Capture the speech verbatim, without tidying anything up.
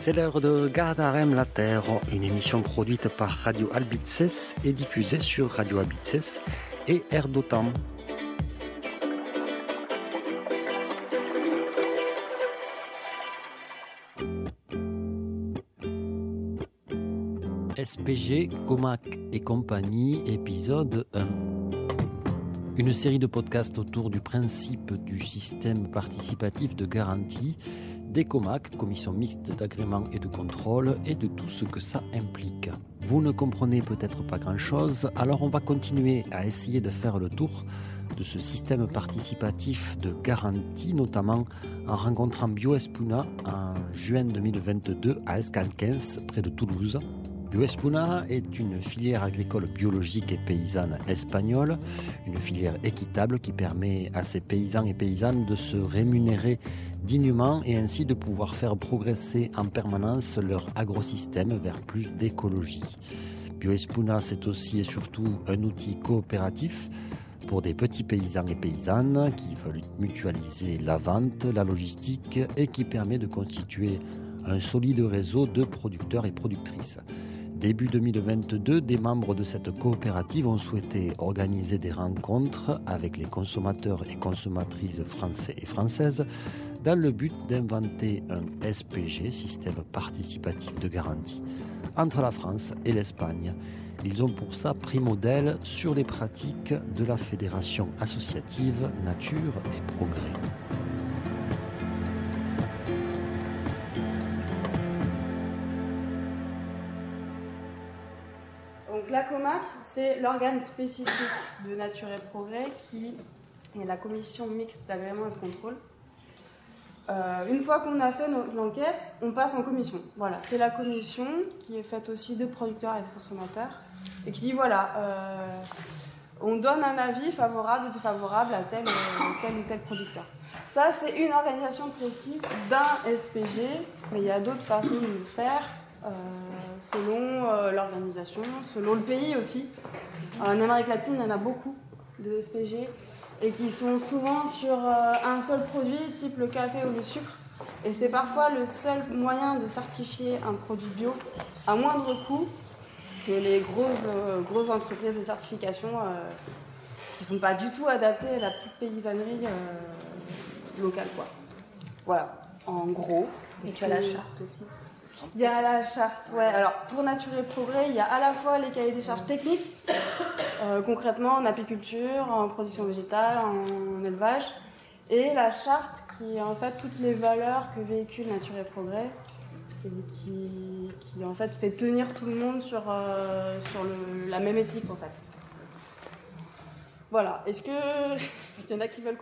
C'est l'heure de Gardarem la Terre, une émission produite par Radio Albitzes et diffusée sur Radio Albitzes et Air d'Otan. S P G, Comac et compagnie, épisode un. Une série de podcasts autour du principe du système participatif de garantie, des Comac, commission mixte d'agrément et de contrôle, et de tout ce que ça implique. Vous ne comprenez peut-être pas grand-chose, alors on va continuer à essayer de faire le tour de ce système participatif de garantie, notamment en rencontrant Bioespuna en juin deux mille vingt-deux à Escalquens, près de Toulouse. Bioespuna est une filière agricole biologique et paysanne espagnole, une filière équitable qui permet à ces paysans et paysannes de se rémunérer dignement et ainsi de pouvoir faire progresser en permanence leur agrosystème vers plus d'écologie. Bioespuna, c'est aussi et surtout un outil coopératif pour des petits paysans et paysannes qui veulent mutualiser la vente, la logistique et qui permet de constituer un solide réseau de producteurs et productrices. Début deux mille vingt-deux, des membres de cette coopérative ont souhaité organiser des rencontres avec les consommateurs et consommatrices français et françaises dans le but d'inventer un S P G, système participatif de garantie, entre la France et l'Espagne. Ils ont pour ça pris modèle sur les pratiques de la Fédération associative Nature et Progrès. Donc la Comac, c'est l'organe spécifique de Nature et Progrès qui est la commission mixte d'agrément et de contrôle. Euh, une fois qu'on a fait notre, l'enquête, on passe en commission. Voilà, c'est la commission qui est faite aussi de producteurs et de consommateurs et qui dit voilà, euh, on donne un avis favorable ou défavorable à tel, tel ou tel producteur. Ça, c'est une organisation précise d'un S P G, mais il y a d'autres façons de le faire. Euh, selon euh, l'organisation, selon le pays aussi. En Amérique latine, il y en a beaucoup de S P G et qui sont souvent sur euh, un seul produit, type le café ou le sucre. Et c'est parfois le seul moyen de certifier un produit bio à moindre coût que les grosses, euh, grosses entreprises de certification euh, qui ne sont pas du tout adaptées à la petite paysannerie euh, locale, quoi. Voilà, en gros. Et tu as la charte aussi. Il y a la charte, ouais. Alors pour Nature et Progrès, il y a à la fois les cahiers des charges techniques, euh, concrètement en apiculture, en production végétale, en élevage, et la charte qui est en fait toutes les valeurs que véhicule Nature et Progrès, et qui, qui en fait fait tenir tout le monde sur, euh, sur le, la même éthique en fait. Voilà. Est-ce que il y en a qui veulent compléter ?